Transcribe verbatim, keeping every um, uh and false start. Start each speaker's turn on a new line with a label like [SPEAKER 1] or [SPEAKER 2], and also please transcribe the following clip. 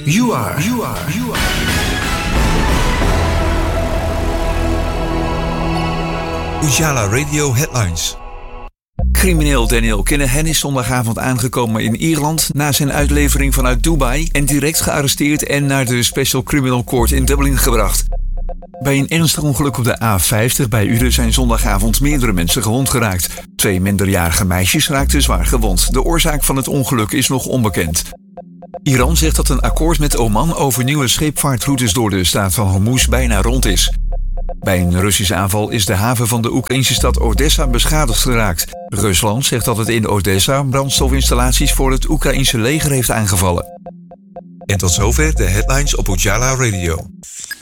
[SPEAKER 1] You are. You are. You are. Ujala Radio Headlines. Crimineel Daniel Kinahan is zondagavond aangekomen in Ierland na zijn uitlevering vanuit Dubai en direct gearresteerd en naar de Special Criminal Court in Dublin gebracht. Bij een ernstig ongeluk op de A vijftig bij Uden zijn zondagavond meerdere mensen gewond geraakt. Twee minderjarige meisjes raakten zwaar gewond. De oorzaak van het ongeluk is nog onbekend. Iran zegt dat een akkoord met Oman over nieuwe scheepvaartroutes door de staat van Hormuz bijna rond is. Bij een Russische aanval is de haven van de Oekraïnse stad Odessa beschadigd geraakt. Rusland zegt dat het in Odessa brandstofinstallaties voor het Oekraïnse leger heeft aangevallen. En tot zover de headlines op Ujala Radio.